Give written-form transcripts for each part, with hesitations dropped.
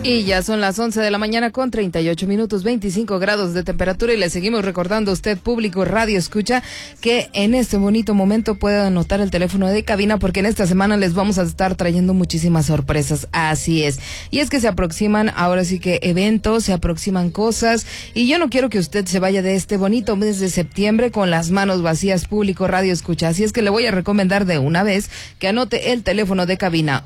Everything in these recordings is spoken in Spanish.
Y ya son las 11 de la mañana con 38 minutos, 25 grados de temperatura, y le seguimos recordando a usted, público Radio Escucha, que en este bonito momento puede anotar el teléfono de cabina, porque en esta semana les vamos a estar trayendo muchísimas sorpresas. Así es. Y es que se aproximan ahora sí que eventos, se aproximan cosas, y yo no quiero que usted se vaya de este bonito mes de septiembre con las manos vacías, público Radio Escucha. Así es que le voy a recomendar de una vez que anote el teléfono de cabina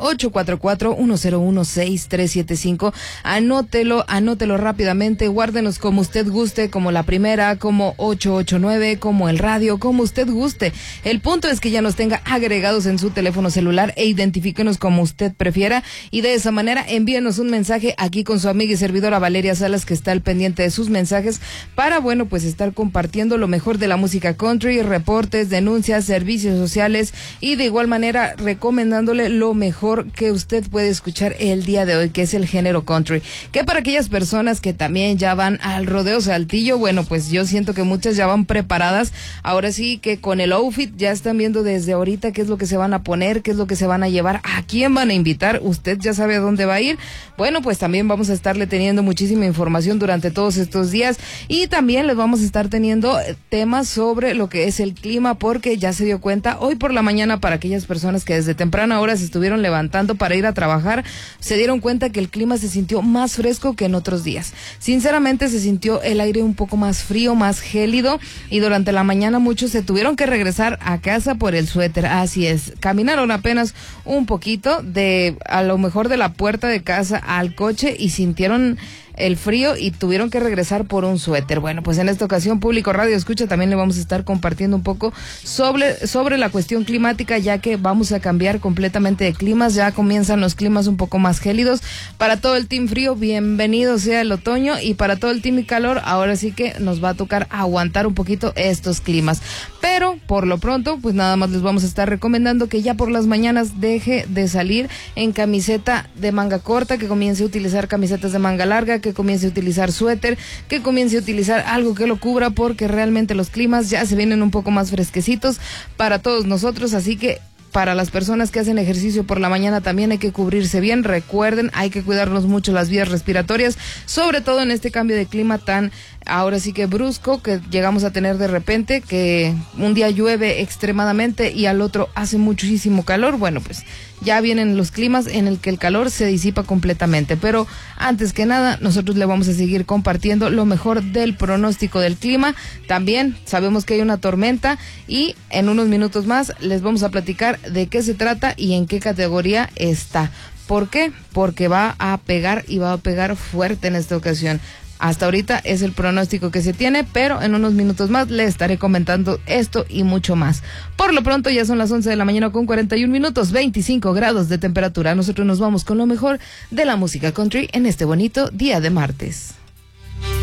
844-101-6375. Anótelo rápidamente, guárdenos como usted guste, como la primera, como 889, como el radio, como usted guste. El punto es que ya nos tenga agregados en su teléfono celular e identifíquenos como usted prefiera, y de esa manera envíenos un mensaje aquí con su amiga y servidora Valeria Salas, que está al pendiente de sus mensajes para, bueno, pues estar compartiendo lo mejor de la música country, reportes, denuncias, servicios sociales, y de igual manera recomendándole lo mejor que usted puede escuchar el día de hoy, que es el género country. Que para aquellas personas que también ya van al rodeo Saltillo, bueno, pues yo siento que muchas ya van preparadas. Ahora sí que con el outfit ya están viendo desde ahorita qué es lo que se van a poner, qué es lo que se van a llevar, a quién van a invitar. Usted ya sabe a dónde va a ir. Bueno, pues también vamos a estarle teniendo muchísima información durante todos estos días, y también les vamos a estar teniendo temas sobre lo que es el clima, porque ya se dio cuenta hoy por la mañana, para aquellas personas que desde temprana hora se estuvieron levantando para ir a trabajar, se dieron cuenta que el clima se sintió más fresco que en otros días. Sinceramente se sintió el aire un poco más frío, más gélido, y durante la mañana muchos se tuvieron que regresar a casa por el suéter. Así es, caminaron apenas un poquito a lo mejor de la puerta de casa al coche y sintieron el frío y tuvieron que regresar por un suéter. Bueno, pues en esta ocasión, público Radio Escucha, también le vamos a estar compartiendo un poco sobre la cuestión climática, ya que vamos a cambiar completamente de climas. Ya comienzan los climas un poco más gélidos. Para todo el team frío, bienvenido sea el otoño, y para todo el team calor, ahora sí que nos va a tocar aguantar un poquito estos climas. Pero por lo pronto, pues nada más les vamos a estar recomendando que ya por las mañanas deje de salir en camiseta de manga corta, que comience a utilizar camisetas de manga larga, que comience a utilizar suéter, que comience a utilizar algo que lo cubra, porque realmente los climas ya se vienen un poco más fresquecitos para todos nosotros. Así que para las personas que hacen ejercicio por la mañana también hay que cubrirse bien. Recuerden, hay que cuidarnos mucho las vías respiratorias, sobre todo en este cambio de clima tan, ahora sí que brusco, que llegamos a tener de repente, que un día llueve extremadamente y al otro hace muchísimo calor. Bueno, pues ya vienen los climas en el que el calor se disipa completamente. Pero antes que nada, nosotros le vamos a seguir compartiendo lo mejor del pronóstico del clima. También sabemos que hay una tormenta, y en unos minutos más les vamos a platicar de qué se trata y en qué categoría está. ¿Por qué? Porque va a pegar, y va a pegar fuerte en esta ocasión. Hasta ahorita es el pronóstico que se tiene, pero en unos minutos más le estaré comentando esto y mucho más. Por lo pronto ya son las 11 de la mañana con 41 minutos, 25 grados de temperatura. Nosotros nos vamos con lo mejor de la música country en este bonito día de martes.